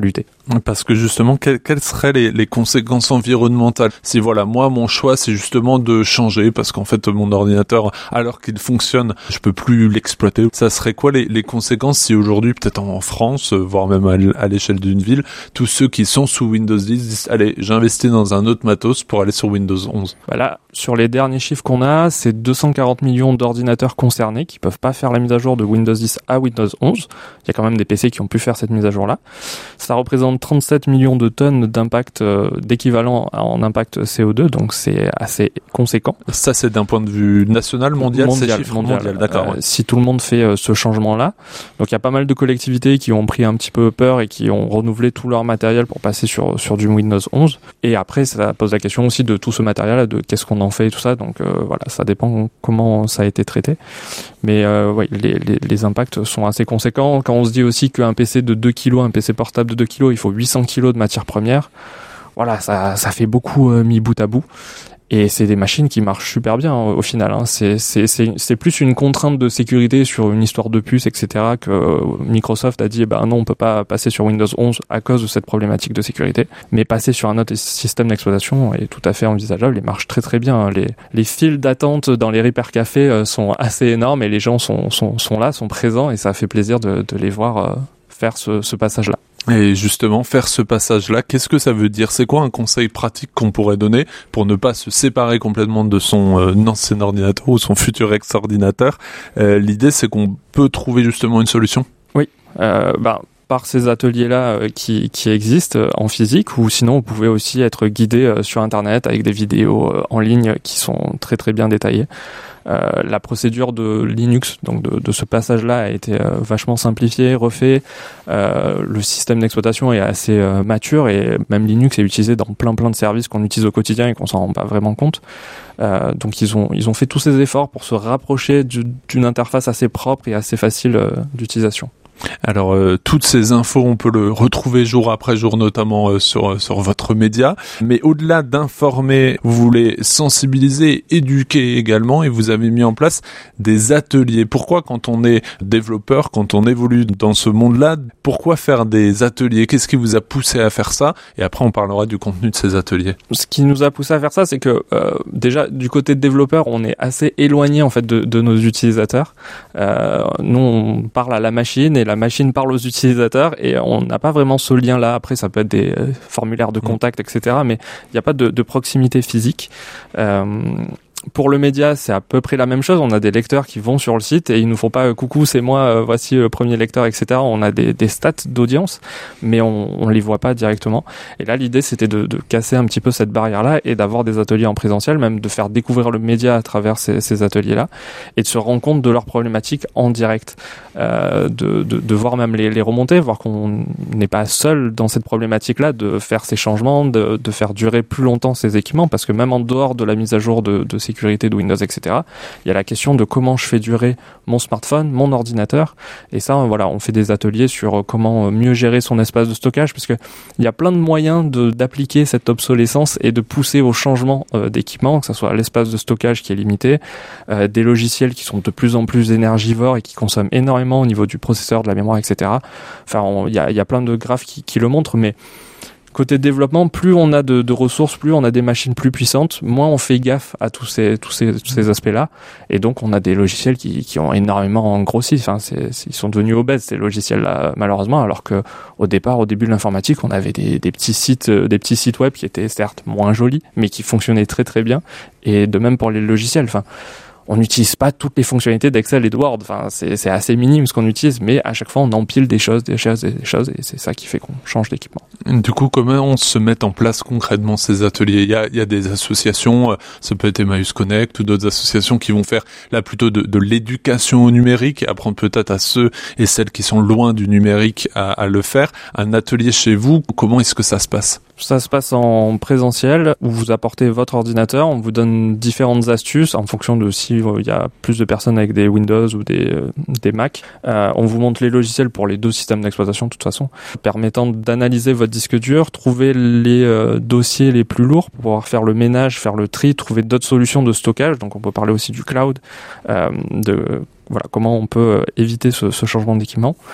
Parce que justement, quelles, quelles seraient les, les conséquences environnementales? Si voilà, moi, mon choix, c'est justement de changer, parce qu'en fait, mon ordinateur, alors qu'il fonctionne, je peux plus l'exploiter. Ça serait quoi les, les conséquences si aujourd'hui, peut-être en France, voire même à, à l'échelle d'une ville, tous ceux qui sont sous Windows dix disent, allez, j'investis dans un autre matos pour aller sur Windows onze? Bah là, sur les derniers chiffres qu'on a, c'est deux cent quarante millions d'ordinateurs concernés qui peuvent pas faire la mise à jour de Windows dix à Windows onze. Il y a quand même des P C qui ont pu faire cette mise à jour-là. Ça représente trente-sept millions de tonnes d'impact, euh, d'équivalent en impact C O deux, donc c'est assez conséquent. Ça, c'est d'un point de vue national, mondial, mondial, ces chiffres mondial, mondial, d'accord. Euh, ouais. Si tout le monde fait euh, ce changement-là, donc il y a pas mal de collectivités qui ont pris un petit peu peur et qui ont renouvelé tout leur matériel pour passer sur sur du Windows onze. Et après, ça pose la question aussi de tout ce matériel, de qu'est-ce qu'on en fait et tout ça. Donc euh, voilà, ça dépend comment ça a été traité. Mais euh, ouais, les, les, les impacts sont assez conséquents. Quand on se dit aussi qu'un P C de deux kilos, un P C portable de deux kilos, il faut huit cents kilos de matières premières. Voilà, ça, ça fait beaucoup euh, mis bout à bout. Et c'est des machines qui marchent super bien hein, au final. Hein. C'est, c'est, c'est, c'est plus une contrainte de sécurité sur une histoire de puce, et cetera que euh, Microsoft a dit, eh ben non, on peut pas passer sur Windows onze à cause de cette problématique de sécurité. Mais passer sur un autre système d'exploitation est tout à fait envisageable et marche très très bien. Les, les files d'attente dans les Repair Café euh, sont assez énormes et les gens sont, sont, sont là, sont présents et ça fait plaisir de, de les voir euh, faire ce, ce passage-là. Et justement, faire ce passage-là, qu'est-ce que ça veut dire? C'est quoi un conseil pratique qu'on pourrait donner pour ne pas se séparer complètement de son euh, ancien ordinateur ou son futur ex-ordinateur? euh, L'idée, c'est qu'on peut trouver justement une solution? Oui, euh, bah, par ces ateliers-là euh, qui, qui existent euh, en physique, ou sinon vous pouvez aussi être guidé euh, sur Internet avec des vidéos euh, en ligne qui sont très très bien détaillées. Euh, la procédure de Linux, donc de, de ce passage-là, a été euh, vachement simplifiée, refait. Euh, le système d'exploitation est assez euh, mature et même Linux est utilisé dans plein plein de services qu'on utilise au quotidien et qu'on s'en rend pas vraiment compte. Euh, donc ils ont ils ont fait tous ces efforts pour se rapprocher du, d'une interface assez propre et assez facile euh, d'utilisation. Alors euh, toutes ces infos, on peut le retrouver jour après jour, notamment euh, sur sur votre média. Mais au-delà d'informer, vous voulez sensibiliser, éduquer également, et vous avez mis en place des ateliers. Pourquoi, quand on est développeur, quand on évolue dans ce monde-là, pourquoi faire des ateliers? Qu'est-ce qui vous a poussé à faire ça? Et après, on parlera du contenu de ces ateliers. Ce qui nous a poussé à faire ça, c'est que euh, déjà du côté de développeur, on est assez éloigné en fait de, de nos utilisateurs. Euh, nous, on parle à la machine et la machine parle aux utilisateurs et on n'a pas vraiment ce lien-là. Après, ça peut être des euh, formulaires de contact, et cetera. Mais il n'y a pas de, de proximité physique. Euh, Pour le média, c'est à peu près la même chose. On a des lecteurs qui vont sur le site et ils nous font pas euh, coucou, c'est moi, euh, voici le premier lecteur, et cetera. On a des, des stats d'audience, mais on, on les voit pas directement. Et là, l'idée, c'était de, de casser un petit peu cette barrière-là et d'avoir des ateliers en présentiel, même de faire découvrir le média à travers ces, ces ateliers-là et de se rendre compte de leurs problématiques en direct, euh, de, de, de voir même les, les remonter, voir qu'on n'est pas seul dans cette problématique-là, de faire ces changements, de, de faire durer plus longtemps ces équipements, parce que même en dehors de la mise à jour de, de ces sécurité de Windows, et cetera. Il y a la question de comment je fais durer mon smartphone, mon ordinateur, et ça, voilà, on fait des ateliers sur comment mieux gérer son espace de stockage, parce que il y a plein de moyens de, d'appliquer cette obsolescence et de pousser au changement euh, d'équipement, que ce soit l'espace de stockage qui est limité, euh, des logiciels qui sont de plus en plus énergivores et qui consomment énormément au niveau du processeur, de la mémoire, et cetera. Enfin, il y a, y a plein de graphes qui, qui le montrent, mais côté développement, plus on a de, de ressources, plus on a des machines plus puissantes, moins on fait gaffe à tous ces tous ces, tous ces aspects-là, et donc on a des logiciels qui, qui ont énormément grossi. Enfin, c'est, c'est, ils sont devenus obèses ces logiciels-là, malheureusement, alors que au départ, au début de l'informatique, on avait des, des petits sites, des petits sites web qui étaient certes moins jolis, mais qui fonctionnaient très très bien. Et de même pour les logiciels. Enfin, on n'utilise pas toutes les fonctionnalités d'Excel et de Word. Enfin, c'est, c'est assez minime ce qu'on utilise, mais à chaque fois, on empile des choses, des choses, des choses, et c'est ça qui fait qu'on change d'équipement. Du coup, comment on se met en place concrètement ces ateliers? Il y a, il y a des associations, ça peut être Emmaüs Connect ou d'autres associations qui vont faire là plutôt de, de l'éducation au numérique et apprendre peut-être à ceux et celles qui sont loin du numérique à, à le faire. Un atelier chez vous, comment est-ce que ça se passe? Ça se passe en présentiel, où vous apportez votre ordinateur, on vous donne différentes astuces en fonction de si euh, il y a plus de personnes avec des Windows ou des, euh, des Mac. Euh, on vous montre les logiciels pour les deux systèmes d'exploitation de toute façon, permettant d'analyser votre disque dur, trouver les euh, dossiers les plus lourds pour pouvoir faire le ménage, faire le tri, trouver d'autres solutions de stockage. Donc on peut parler aussi du cloud, euh, de voilà comment on peut éviter ce, ce changement d'équipement.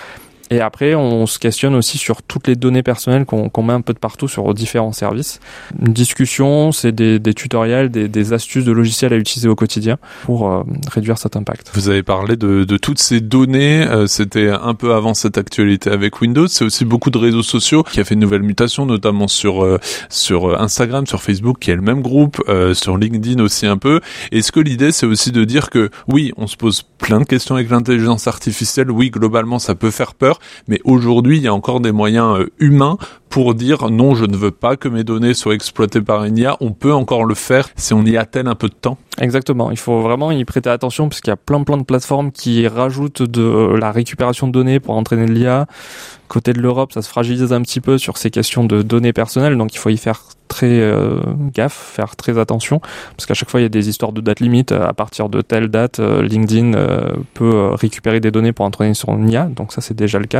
Et après, on se questionne aussi sur toutes les données personnelles qu'on, qu'on met un peu de partout sur différents services. Une discussion, c'est des, des tutoriels, des, des astuces de logiciels à utiliser au quotidien pour euh, réduire cet impact. Vous avez parlé de, de toutes ces données, euh, c'était un peu avant cette actualité avec Windows. C'est aussi beaucoup de réseaux sociaux qui a fait une nouvelle mutation, notamment sur euh, sur Instagram, sur Facebook, qui est le même groupe, euh, sur LinkedIn aussi un peu. Est-ce que l'idée, c'est aussi de dire que oui, on se pose plein de questions avec l'intelligence artificielle, oui, globalement, ça peut faire peur, mais aujourd'hui, il y a encore des moyens euh, humains pour dire non, je ne veux pas que mes données soient exploitées par une I A. On peut encore le faire si on y attelle un peu de temps. Exactement. Il faut vraiment y prêter attention parce qu'il y a plein plein de plateformes qui rajoutent de la récupération de données pour entraîner de l'I A. Côté de l'Europe, ça se fragilise un petit peu sur ces questions de données personnelles, donc il faut y faire très euh, gaffe, faire très attention, parce qu'à chaque fois il y a des histoires de date limite. À partir de telle date, euh, LinkedIn euh, peut récupérer des données pour entraîner son I A, donc ça c'est déjà le cas.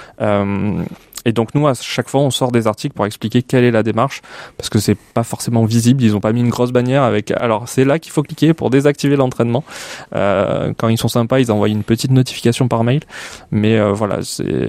Euh, Et donc nous, à chaque fois, on sort des articles pour expliquer quelle est la démarche, parce que c'est pas forcément visible. Ils ont pas mis une grosse bannière avec. Alors c'est là qu'il faut cliquer pour désactiver l'entraînement. Euh, quand ils sont sympas, ils envoient une petite notification par mail. Mais euh, voilà, c'est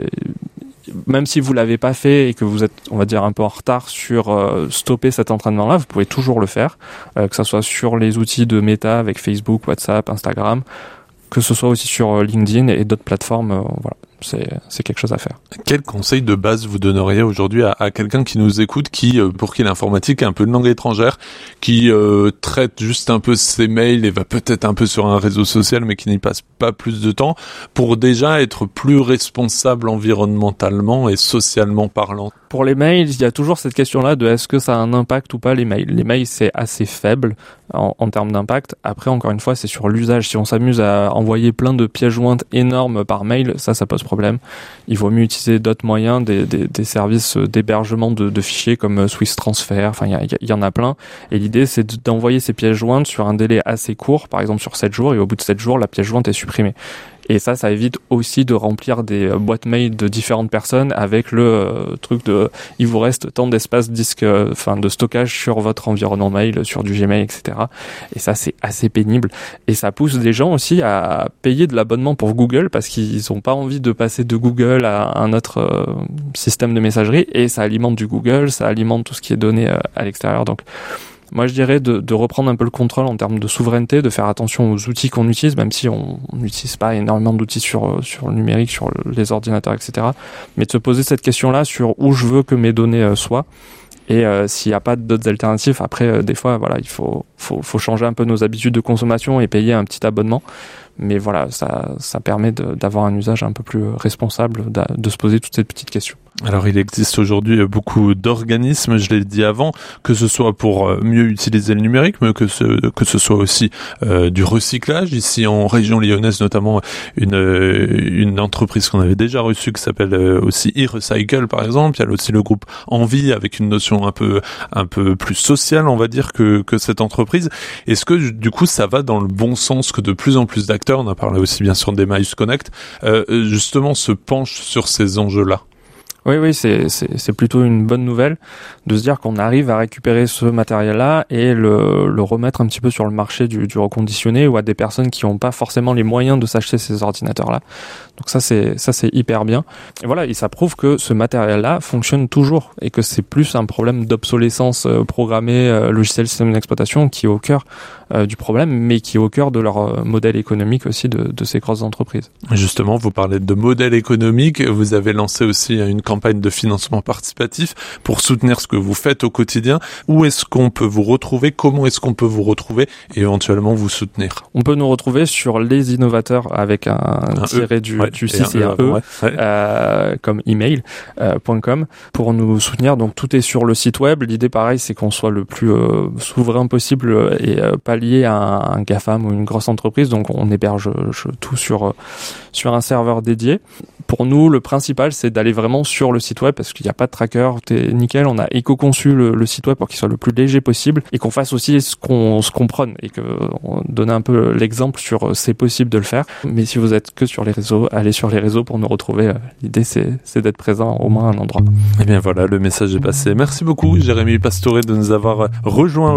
même si vous l'avez pas fait et que vous êtes, on va dire, un peu en retard sur euh, stopper cet entraînement-là, vous pouvez toujours le faire, euh, que ça soit sur les outils de Meta avec Facebook, WhatsApp, Instagram, que ce soit aussi sur LinkedIn et d'autres plateformes. Euh, voilà. C'est, c'est quelque chose à faire. Quel conseil de base vous donneriez aujourd'hui à, à quelqu'un qui nous écoute, qui euh, pour qui l'informatique est un peu une langue étrangère, qui euh, traite juste un peu ses mails et va peut-être un peu sur un réseau social, mais qui n'y passe pas plus de temps, pour déjà être plus responsable environnementalement et socialement parlant? Pour les mails, il y a toujours cette question-là de est-ce que ça a un impact ou pas les mails. Les mails, c'est assez faible en, en termes d'impact. Après, encore une fois, c'est sur l'usage. Si on s'amuse à envoyer plein de pièces jointes énormes par mail, ça, ça pose problème. Il vaut mieux utiliser d'autres moyens, des, des, des services d'hébergement de, de fichiers comme Swiss Transfer. Enfin, il y, y, y en a plein. Et l'idée, c'est d'envoyer ces pièces jointes sur un délai assez court, par exemple sur sept jours, et au bout de sept jours, la pièce jointe est supprimée. Et ça, ça évite aussi de remplir des boîtes mail de différentes personnes avec le euh, truc de il vous reste tant d'espace disque, enfin euh, de stockage sur votre environnement mail, sur du Gmail, et cetera. Et ça, c'est assez pénible. Et ça pousse des gens aussi à payer de l'abonnement pour Google parce qu'ils n'ont pas envie de passer de Google à un autre euh, système de messagerie. Et ça alimente du Google, ça alimente tout ce qui est donné euh, à l'extérieur. Donc moi, je dirais de, de reprendre un peu le contrôle en termes de souveraineté, de faire attention aux outils qu'on utilise, même si on n'utilise pas énormément d'outils sur sur le numérique, sur les ordinateurs, et cetera. Mais de se poser cette question-là sur où je veux que mes données euh, soient. Et euh, s'il n'y a pas d'autres alternatives, après, euh, des fois, voilà, il faut, faut, faut changer un peu nos habitudes de consommation et payer un petit abonnement. Mais voilà, ça, ça permet de, d'avoir un usage un peu plus responsable, de, de se poser toutes ces petites questions. Alors, il existe aujourd'hui beaucoup d'organismes, je l'ai dit avant, que ce soit pour mieux utiliser le numérique, mais que ce, que ce soit aussi euh, du recyclage. Ici, en région lyonnaise, notamment, une, une entreprise qu'on avait déjà reçue qui s'appelle aussi e-Recycle, par exemple. Il y a aussi le groupe Envie, avec une notion un peu, un peu plus sociale, on va dire, que, que cette entreprise. Est-ce que, du coup, ça va dans le bon sens que de plus en plus d'acteurs, on a parlé aussi bien sûr d'Emmaüs Connect, euh, justement se penchent sur ces enjeux-là? Oui, oui, c'est, c'est, c'est plutôt une bonne nouvelle de se dire qu'on arrive à récupérer ce matériel-là et le, le remettre un petit peu sur le marché du, du reconditionné ou à des personnes qui n'ont pas forcément les moyens de s'acheter ces ordinateurs-là. Donc ça, c'est, ça, c'est hyper bien. Et voilà, et ça prouve que ce matériel-là fonctionne toujours et que c'est plus un problème d'obsolescence euh, programmée, euh, logiciel, système d'exploitation qui est au cœur euh, du problème, mais qui est au cœur de leur euh, modèle économique aussi de, de ces grosses entreprises. Justement, vous parlez de modèle économique. Vous avez lancé aussi une campagne de financement participatif pour soutenir ce que vous faites au quotidien. Où est-ce qu'on peut vous retrouver? Comment est-ce qu'on peut vous retrouver et éventuellement vous soutenir? On peut nous retrouver sur Les Innovateurs avec un, un tiré e. du, ouais, du six et un E, ouais. euh, comme email, euh, .com pour nous soutenir. Donc tout est sur le site web. L'idée, pareil, c'est qu'on soit le plus euh, souverain possible et euh, pas lié à un, un GAFAM ou une grosse entreprise. Donc on héberge je, tout sur, sur un serveur dédié. Pour nous, le principal, c'est d'aller vraiment sur le site web parce qu'il n'y a pas de tracker, c'est nickel. On a éco-conçu le, le site web pour qu'il soit le plus léger possible et qu'on fasse aussi ce qu'on, ce qu'on prône et qu'on donne un peu l'exemple sur c'est possible de le faire. Mais si vous êtes que sur les réseaux, allez sur les réseaux pour nous retrouver. L'idée, c'est, c'est d'être présent au moins à un endroit. Et bien voilà, le message est passé. Merci beaucoup, Jérémy Pastore, de nous avoir rejoints